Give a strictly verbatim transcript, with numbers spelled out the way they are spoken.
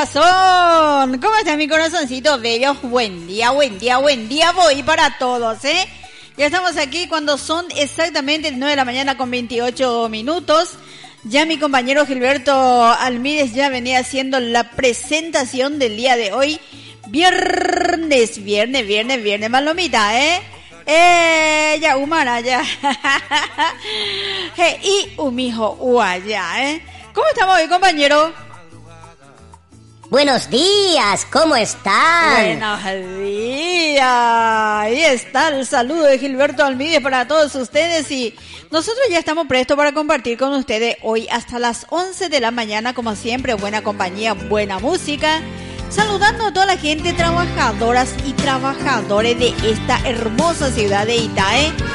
corazón. ¿Cómo está mi corazoncito bello? Buen día, buen día, buen día. Voy para todos, ¿eh? Ya estamos aquí cuando son exactamente nueve de la mañana con veintiocho minutos. Ya mi compañero Gilberto Almírez ya venía haciendo la presentación del día de hoy. Viernes, viernes, viernes, viernes, malomita, ¿eh? Eh, ya, humana, ya. Hey, y umijo, uaya, ¿eh? ¿Cómo estamos hoy, compañero? Buenos días, ¿cómo están? Buenos días. Ahí está el saludo de Gilberto Almídez para todos ustedes y nosotros ya estamos prestos para compartir con ustedes hoy hasta las once de la mañana, como siempre, buena compañía, buena música. Saludando a toda la gente trabajadoras y trabajadores de esta hermosa ciudad de Itae.